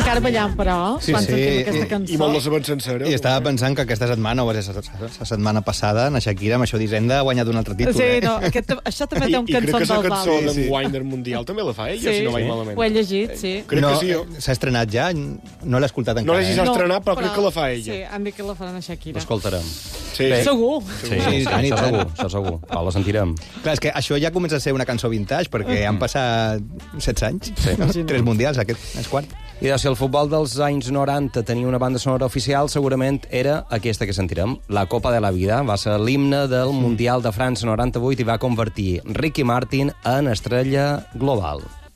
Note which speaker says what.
Speaker 1: encara ballant, però, quan sentim aquesta cançó.
Speaker 2: I molt la sabem sencera.
Speaker 3: I estava pensant que aquesta setmana, o la setmana passada, la Shakira, amb això d'Hisenda, ha guanyat un altre títol.
Speaker 1: Sí, no, això també té un cançó
Speaker 2: I crec que la cançó
Speaker 1: del
Speaker 2: d'enguany del Mundial també la fa ella, si no vaig malament.
Speaker 1: Ho he llegit, sí.
Speaker 2: Crec que sí.
Speaker 3: S'ha estrenat ja? No l'he escoltat encara.
Speaker 2: No l'he estrenat, però crec que la fa ella.
Speaker 1: Sí, han dit que la faran a Shakira.
Speaker 4: L'escoltarem.
Speaker 2: Sí.
Speaker 1: Segur.
Speaker 4: Sí, això segur. La sentirem.
Speaker 3: Clar, és que això ja comença a ser una cançó vintage, perquè han passat 16 anys. Sí. 3 mundials, aquest és quart.
Speaker 4: I si el futbol dels anys 90 tenia una banda sonora oficial, segurament era aquesta que sentirem, La Copa de la Vida. Va ser l'himne del Mundial de França 98 i va convertir Ricky Martin en estrella global.